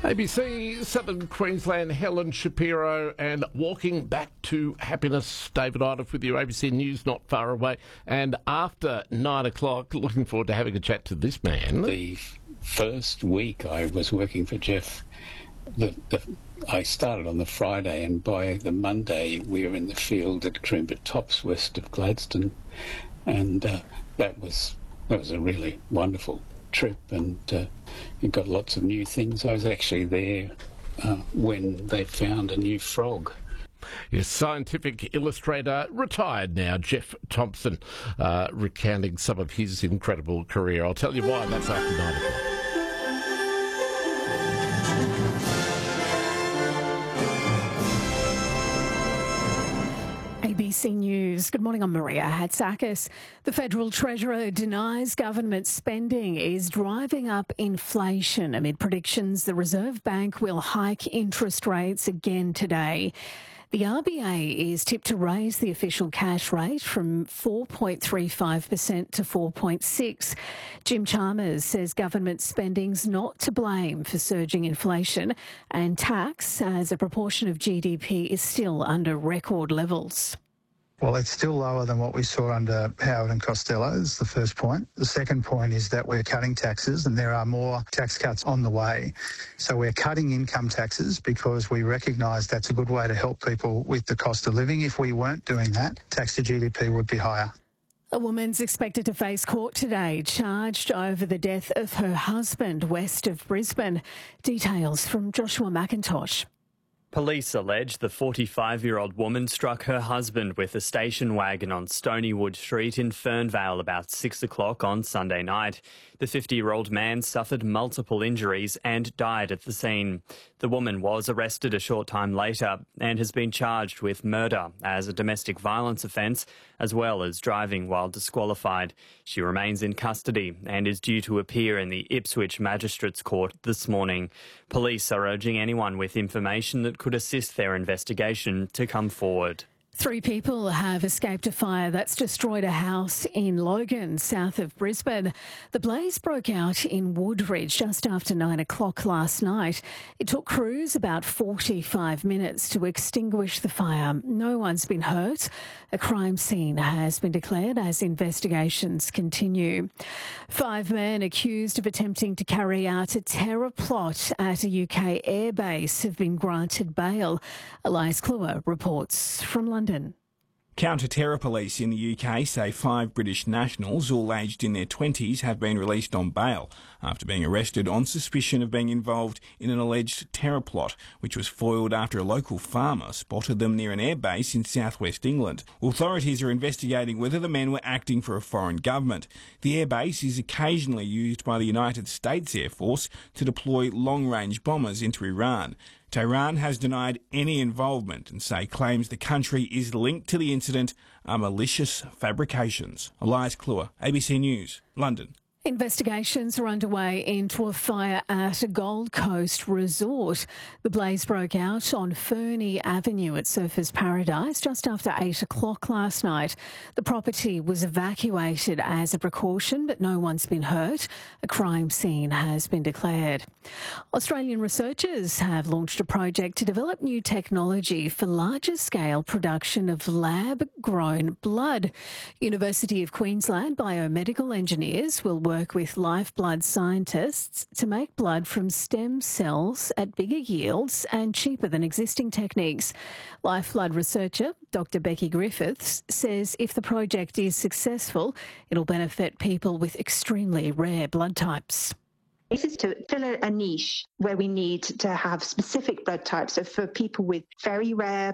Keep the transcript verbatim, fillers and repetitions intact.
A B C Southern Queensland, Helen Shapiro, and walking back to happiness. David Idle with you, A B C News, not far away. And after nine o'clock, looking forward to having a chat to this man. The first week I was working for Jeff, the, the, I started on the Friday, and by the Monday we were in the field at Coomera Tops, west of Gladstone, and uh, that was that was a really wonderful trip, and uh, you got lots of new things. I was actually there uh, when they found a new frog. Yes, scientific illustrator, retired now, Jeff Thompson, uh, recounting some of his incredible career. I'll tell you why, that's after nine o'clock. A B C News. Good morning, I'm Maria Hatzakis. The Federal Treasurer denies government spending is driving up inflation amid predictions the Reserve Bank will hike interest rates again today. The R B A is tipped to raise the official cash rate from four point three five percent to four point six percent. Jim Chalmers says government spending's not to blame for surging inflation, and tax as a proportion of G D P is still under record levels. Well, it's still lower than what we saw under Howard and Costello, is the first point. The second point is that we're cutting taxes, and there are more tax cuts on the way. So we're cutting income taxes because we recognise that's a good way to help people with the cost of living. If we weren't doing that, tax to G D P would be higher. A woman's expected to face court today, charged over the death of her husband west of Brisbane. Details from Joshua McIntosh. Police allege the forty-five-year-old woman struck her husband with a station wagon on Stonywood Street in Fernvale about six o'clock on Sunday night. The fifty-year-old man suffered multiple injuries and died at the scene. The woman was arrested a short time later and has been charged with murder as a domestic violence offence, as well as driving while disqualified. She remains in custody and is due to appear in the Ipswich Magistrates Court this morning. Police are urging anyone with information that could assist their investigation to come forward. Three people have escaped a fire that's destroyed a house in Logan, south of Brisbane. The blaze broke out in Woodridge just after nine o'clock last night. It took crews about forty-five minutes to extinguish the fire. No one's been hurt. A crime scene has been declared as investigations continue. Five men accused of attempting to carry out a terror plot at a U K airbase have been granted bail. Elias Kluwer reports from London. Counter-terror police in the U K say five British nationals, all aged in their twenties, have been released on bail after being arrested on suspicion of being involved in an alleged terror plot, which was foiled after a local farmer spotted them near an airbase in southwest England. Authorities are investigating whether the men were acting for a foreign government. The airbase is occasionally used by the United States Air Force to deploy long-range bombers into Iran. Tehran has denied any involvement and say claims the country is linked to the incident are malicious fabrications. Elias Kluwer, A B C News, London. Investigations are underway into a fire at a Gold Coast resort. The blaze broke out on Fernie Avenue at Surfers Paradise just after eight o'clock last night. The property was evacuated as a precaution, but no one's been hurt. A crime scene has been declared. Australian researchers have launched a project to develop new technology for larger scale production of lab-grown blood. University of Queensland biomedical engineers will work work with lifeblood scientists to make blood from stem cells at bigger yields and cheaper than existing techniques. Lifeblood researcher Doctor Becky Griffiths says if the project is successful, it'll benefit people with extremely rare blood types. This is to fill a niche where we need to have specific blood types. So for people with very rare